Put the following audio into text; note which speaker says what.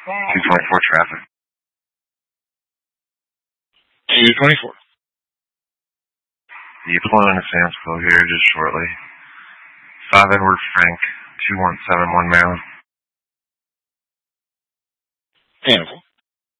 Speaker 1: 224 traffic.
Speaker 2: 224.
Speaker 1: You pulling into Samsville here just shortly. 5 Edward Frank, 2171 Maryland.
Speaker 2: Hannibal.